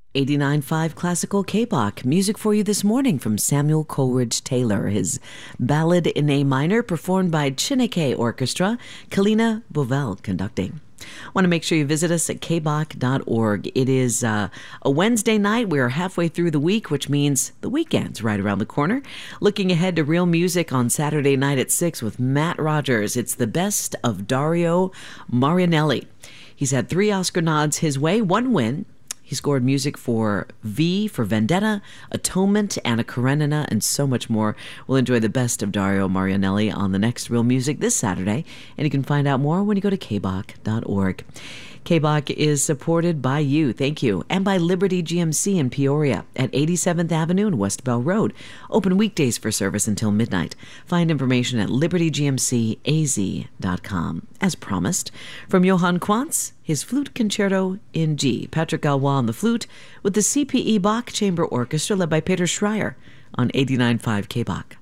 89.5 Classical K-Bach. Music for you this morning from Samuel Coleridge Taylor. His Ballad in A minor performed by Chineke Orchestra. Kalina Bovell conducting. Want to make sure you visit us at kbach.org. It is a Wednesday night. We are halfway through the week, which means the weekend's right around the corner. Looking ahead to real music on Saturday night at 6 with Matt Rogers. It's the best of Dario Marianelli. He's had 3 Oscar nods his way, 1 win. He scored music for V for Vendetta, Atonement, Anna Karenina, and so much more. We'll enjoy the best of Dario Marianelli on the next Real Music this Saturday, and you can find out more when you go to kbach.org. KBach is supported by you, thank you, and by Liberty GMC in Peoria at 87th Avenue and West Bell Road. Open weekdays for service until midnight. Find information at libertygmcaz.com. As promised, from Johann Quantz, his Flute Concerto in G. Patrick Galois on the flute with the CPE Bach Chamber Orchestra led by Peter Schreier on 89.5 KBach.